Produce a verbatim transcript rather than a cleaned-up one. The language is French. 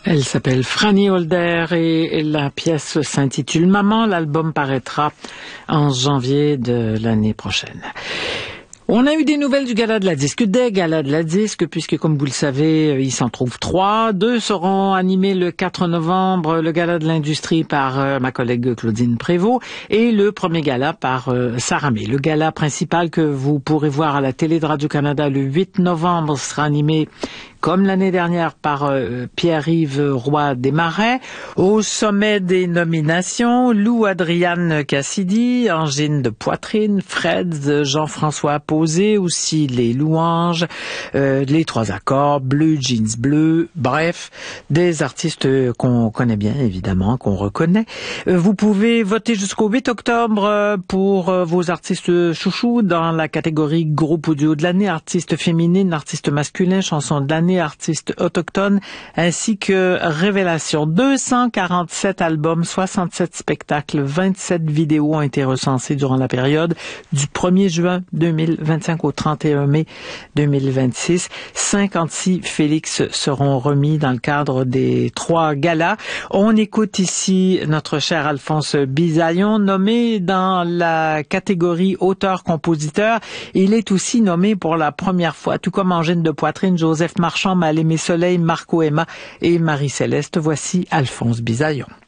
Elle s'appelle Franny Holder et la pièce s'intitule Maman. L'album paraîtra en janvier de l'année prochaine. On a eu des nouvelles du Gala de la Disque, des Galas de la Disque, puisque comme vous le savez, il s'en trouve trois. Deux seront animés le quatre novembre, le Gala de l'Industrie par euh, ma collègue Claudine Prévost et le premier gala par euh, Sarah May. Le gala principal que vous pourrez voir à la télé de Radio-Canada le huit novembre sera animé comme l'année dernière par euh, Pierre-Yves Roy Desmarais. Au sommet des nominations, Lou Adriane Cassidy, Angine de Poitrine, Fred, Jean-François Posé, aussi les Louanges, euh, les Trois Accords, Bleu Jeans Bleu, bref, des artistes qu'on connaît bien, évidemment, qu'on reconnaît. Euh, vous pouvez voter jusqu'au huit octobre pour euh, vos artistes chouchous dans la catégorie groupe audio de l'année, artiste féminine, artiste masculin, chanson de l'année, artistes autochtones, ainsi que révélation. deux cent quarante-sept albums, soixante-sept spectacles, vingt-sept vidéos ont été recensés durant la période du premier juin deux mille vingt-cinq au trente et un mai deux mille vingt-six. cinquante-six Félix seront remis dans le cadre des trois galas. On écoute ici notre cher Alphonse Bisaillon, nommé dans la catégorie auteur-compositeur. Il est aussi nommé pour la première fois, tout comme Angine de Poitrine, Joseph Marchand, Mal-Aimé Soleil, Marco Emma et Marie-Céleste. Voici Alphonse Bisaillon.